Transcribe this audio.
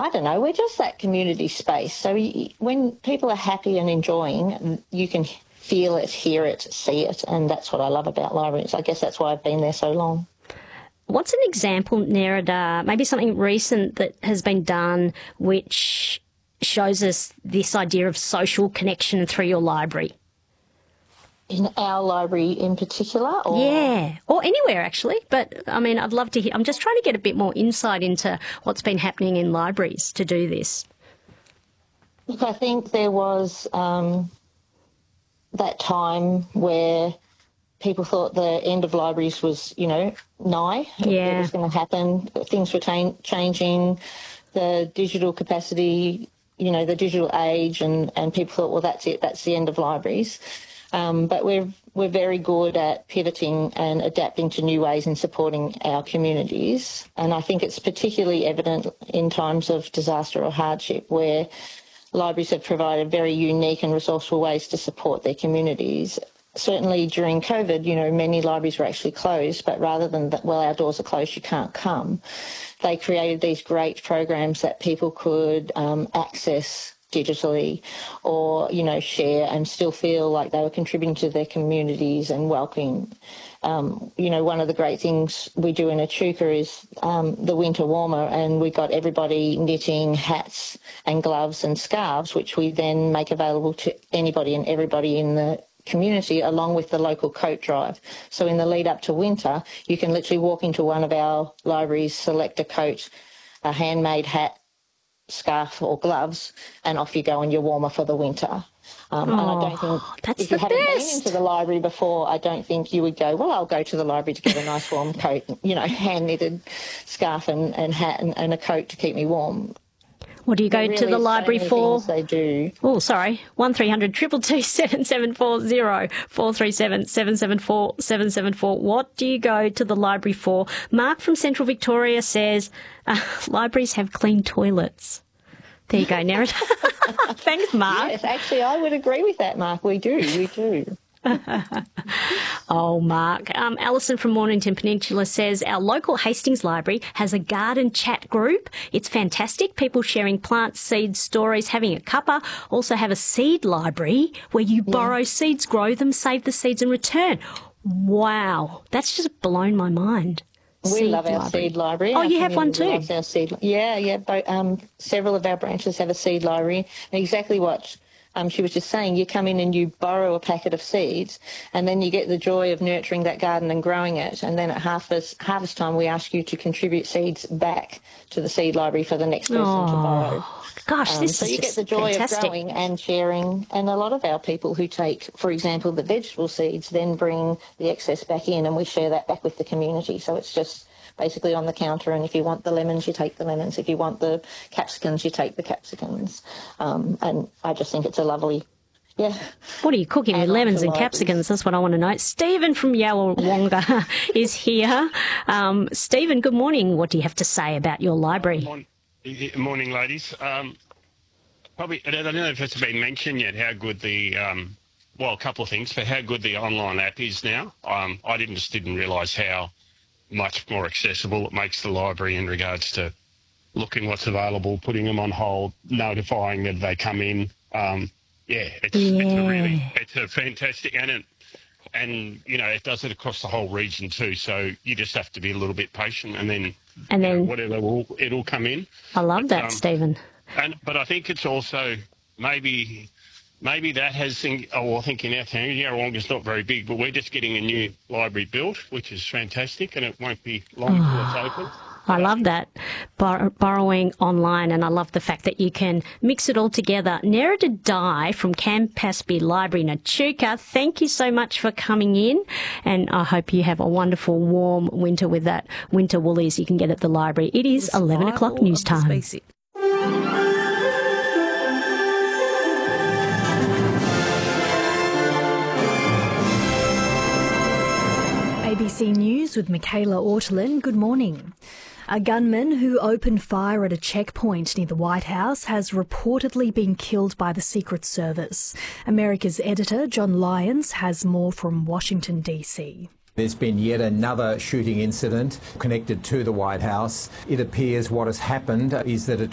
I don't know, we're just that community space. So when people are happy and enjoying, you can feel it, hear it, see it, and that's what I love about libraries. I guess that's why I've been there so long. What's an example, Nerida, maybe something recent that has been done which shows us this idea of social connection through your library? In our library in particular? Or? Yeah, or anywhere actually. But, I mean, I'd love to hear. I'm just trying to get a bit more insight into what's been happening in libraries to do this. Look, I think there was that time where people thought the end of libraries was, nigh. Yeah. It was going to happen. Things were changing, the digital capacity, the digital age, and people thought, well, that's it, that's the end of libraries. But we're very good at pivoting and adapting to new ways in supporting our communities. And I think it's particularly evident in times of disaster or hardship where libraries have provided very unique and resourceful ways to support their communities. Certainly during COVID, many libraries were actually closed, but rather than that, well, our doors are closed, you can't come, they created these great programs that people could access digitally or, share and still feel like they were contributing to their communities and welcoming. One of the great things we do in Echuca is the winter warmer, and we got everybody knitting hats and gloves and scarves, which we then make available to anybody and everybody in the community, along with the local coat drive. So in the lead up to winter, you can literally walk into one of our libraries, select a coat, a handmade hat, scarf or gloves, and off you go and you're warmer for the winter. And I don't think, if you haven't been into the library before, I don't think you would go, well, I'll go to the library to get a nice warm coat, hand-knitted scarf and hat and a coat to keep me warm. What do you go to the library for? They do. Oh, sorry. 1300 222 7740 437 774 774. What do you go to the library for? Mark from Central Victoria says libraries have clean toilets. There you go, Nerida. Thanks, Mark. Yes, actually, I would agree with that, Mark. We do. Oh, Mark. Alison from Mornington Peninsula says our local Hastings Library has a garden chat group. It's fantastic. People sharing plants, seeds, stories, having a cuppa. Also have a seed library where you borrow seeds, grow them, save the seeds and return. Wow. That's just blown my mind. We love our seed library. Oh, you have one too? Loves our seed. Yeah. Several of our branches have a seed library. And exactly what she was just saying, you come in and you borrow a packet of seeds, and then you get the joy of nurturing that garden and growing it. And then at harvest time, we ask you to contribute seeds back to the seed library for the next person to borrow. Gosh, this so is you get the joy fantastic. of growing and sharing. And a lot of our people who take, for example, the vegetable seeds, then bring the excess back in, and we share that back with the community. So it's just basically on the counter, and if you want the lemons, you take the lemons. If you want the capsicums, you take the capsicums. And I just think it's a lovely, What are you cooking with lemons and capsicums? That's what I want to know. Stephen from Yalawonga is here. Stephen, good morning. What do you have to say about your library? Morning, ladies. Probably, I don't know if it's been mentioned yet how good the, a couple of things, but how good the online app is now. I didn't realise how much more accessible it makes the library in regards to looking what's available, putting them on hold, notifying that they come in. It's a fantastic, and it does it across the whole region too. So you just have to be a little bit patient, and then whatever it'll come in. I love that, Stephen. But I think it's also maybe that has, I think in our town, Yarrawonga's not very big, but we're just getting a new library built, which is fantastic, and it won't be long until it's open. I love that, borrowing online, and I love the fact that you can mix it all together. Nerida Dye from Campaspe Library in Echuca, thank you so much for coming in, and I hope you have a wonderful warm winter with that winter woolies you can get at the library. It is 11 o'clock news time. ABC News with Michaela Ortolin. Good morning. A gunman who opened fire at a checkpoint near the White House has reportedly been killed by the Secret Service. America's editor, John Lyons, has more from Washington, D.C. There's been yet another shooting incident connected to the White House. It appears what has happened is that a